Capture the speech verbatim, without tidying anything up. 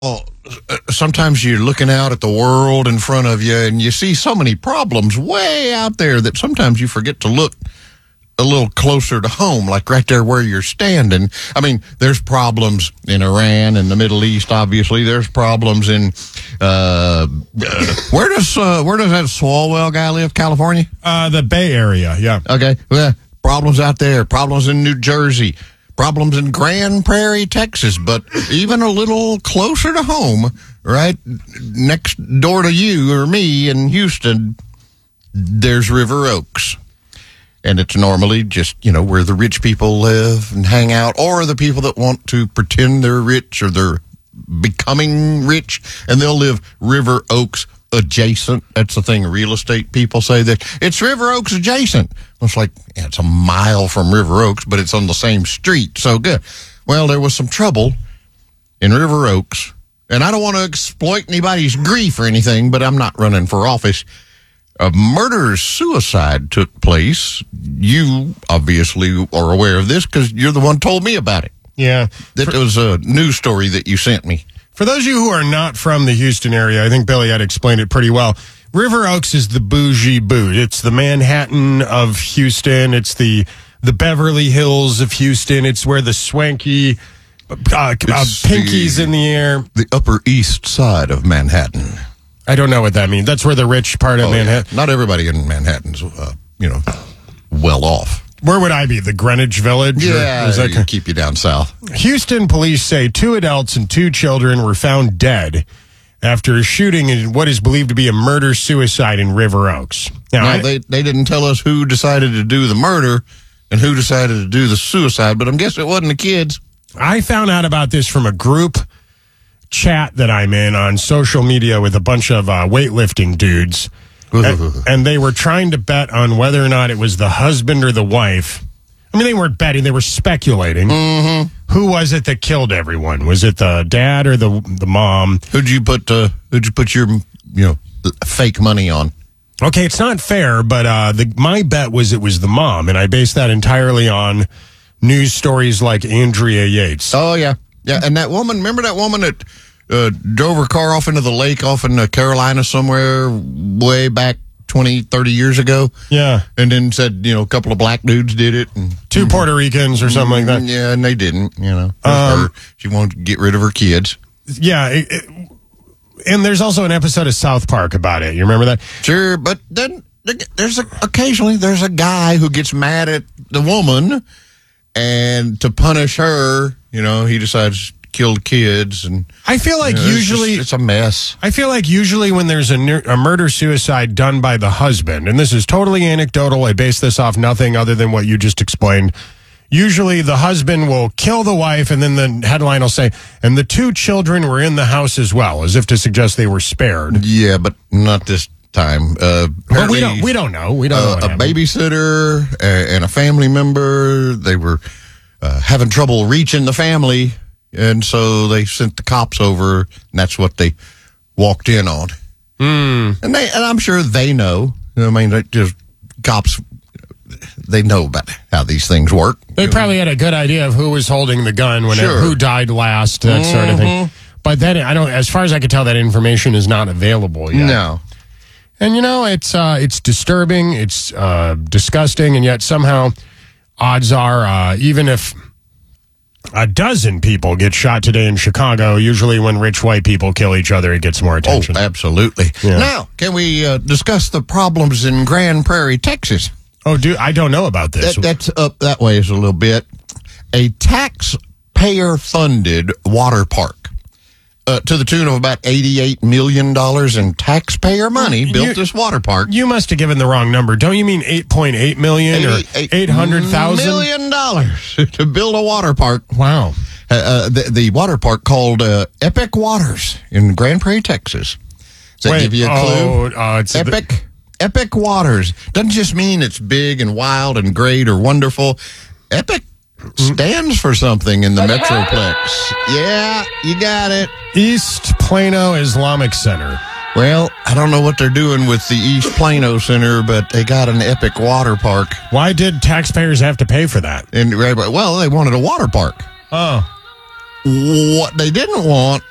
Well, sometimes you're looking out at the world in front of you and you see so many problems way out there that sometimes you forget to look a little closer to home, like right there where you're standing. I mean, there's problems in Iran and the Middle East, obviously. There's problems in, uh, uh where does, uh, where does that Swalwell guy live, California? Uh, the Bay Area, yeah. Okay, well, problems out there, problems in New Jersey, problems in Grand Prairie, Texas, but even a little closer to home, right next door to you or me in Houston, there's River Oaks. And it's normally just, you know, where the rich people live and hang out, or the people that want to pretend they're rich or they're becoming rich, and they'll live River Oaks adjacent. That's the thing real estate people say, that it's River Oaks adjacent. It's like, yeah, it's a mile from River Oaks, but it's on the same street. So good. Well, there was some trouble in River Oaks, and I don't want to exploit anybody's grief or anything, but I'm not running for office. A murder-suicide took place. You obviously are aware of this because you're the one who told me about it. Yeah. That for, was a news story that you sent me. For those of you who are not from the Houston area, I think Billy had explained it pretty well. River Oaks is the bougie boot. It's the Manhattan of Houston. It's the the Beverly Hills of Houston. It's where the swanky uh, uh, pinkies the, in the air. The Upper East Side of Manhattan. I don't know what that means. That's where the rich part of oh, Manhattan. Yeah. Not everybody in Manhattan's, uh, you know, well off. Where would I be? The Greenwich Village? Yeah, or that kind of keep you down south. Houston police say two adults and two children were found dead after a shooting in what is believed to be a murder-suicide in River Oaks. Now, now I, they, they didn't tell us who decided to do the murder and who decided to do the suicide, but I'm guessing it wasn't the kids. I found out about this from a group chat that I'm in on social media with a bunch of uh, weightlifting dudes. and, and they were trying to bet on whether or not it was the husband or the wife. I mean, they weren't betting, they were speculating. Mm-hmm. Who was it that killed everyone? Was it the dad or the the mom? Who'd you put uh, who'd you put your, you know, fake money on? Okay, it's not fair, but uh, the, my bet was it was the mom, and I based that entirely on news stories like Andrea Yates. Oh, yeah. Yeah, and that woman, remember that woman that uh, drove her car off into the lake off in uh, Carolina somewhere way back twenty, thirty years ago? Yeah. And then said, you know, a couple of black dudes did it. And, Two Puerto Ricans or something like that. Yeah, and they didn't, you know. Um, her. She wanted to get rid of her kids. Yeah, it, it, and there's also an episode of South Park about it. You remember that? Sure, but then there's a, occasionally there's a guy who gets mad at the woman, and to punish her, you know, he decides to kill the kids. And I feel like you know, usually it's, just, it's a mess. I feel like usually when there's a, a murder-suicide done by the husband, and this is totally anecdotal, I base this off nothing other than what you just explained. Usually the husband will kill the wife, and then the headline will say, and the two children were in the house as well, as if to suggest they were spared. Yeah, but not this time. Uh, but we don't, we don't know. We don't uh, know a babysitter uh, and a family member, they were uh, having trouble reaching the family, and so they sent the cops over, and that's what they walked in on. Mm. And they, and I'm sure they know. I mean, they just cops, they know about how these things work. They probably had a good idea of who was holding the gun, when Sure. it, who died last, that mm-hmm. sort of thing. But then I don't. As far as I can tell, that information is not available yet. No. And you know, it's uh, it's disturbing, it's uh, disgusting, and yet somehow, odds are, uh, even if a dozen people get shot today in Chicago, usually when rich white people kill each other, it gets more attention. Oh, absolutely. Yeah. Now, can we uh, discuss the problems in Grand Prairie, Texas? Oh, do I don't know about this. That, that's up that way is a little bit. A taxpayer-funded water park uh, to the tune of about eighty-eight million dollars in taxpayer money built You- this water park. You must have given the wrong number. Don't you mean eight point eight million or eight hundred thousand? Million dollars to build a water park. Wow. Uh, uh, the, the water park called uh, Epic Waters in Grand Prairie, Texas. Does that Wait, give you a clue? oh, uh, it's Epic. the- Epic Waters doesn't just mean it's big and wild and great or wonderful. Epic stands for something in the Metroplex. Yeah, you got it. East Plano Islamic Center. Well, I don't know what they're doing with the East Plano Center, but they got an Epic water park. Why did taxpayers have to pay for that? And well, they wanted a water park. Oh. What they didn't want